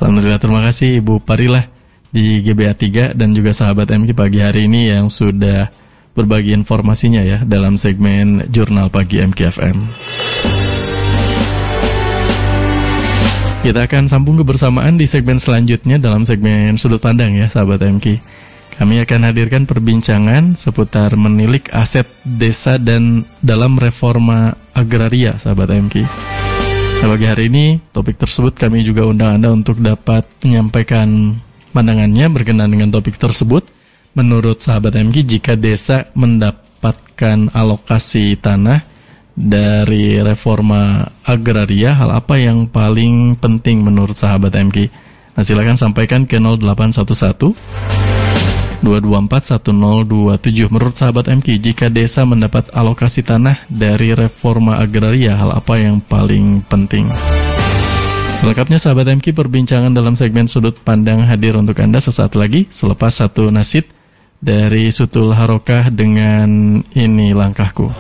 Alhamdulillah, terima kasih Ibu Parilah di GBA 3 dan juga sahabat MK pagi hari ini yang sudah berbagi informasinya ya dalam segmen Jurnal Pagi MKFM. Kita akan sambung kebersamaan di segmen selanjutnya dalam segmen Sudut Pandang ya sahabat MK. Kami akan hadirkan perbincangan seputar menilik aset desa dan dalam reforma agraria, sahabat MK. Nah, bagi hari ini, topik tersebut kami juga undang Anda untuk dapat menyampaikan pandangannya berkenaan dengan topik tersebut. Menurut sahabat MK, jika desa mendapatkan alokasi tanah dari reforma agraria, hal apa yang paling penting menurut sahabat MK? Nah, silakan sampaikan ke 0811 2241027. Menurut sahabat MK, jika desa mendapat alokasi tanah dari reforma agraria, hal apa yang paling penting? Selengkapnya sahabat MK, perbincangan dalam segmen Sudut Pandang hadir untuk Anda sesaat lagi selepas satu nasid dari Sutul Harokah dengan Ini Langkahku.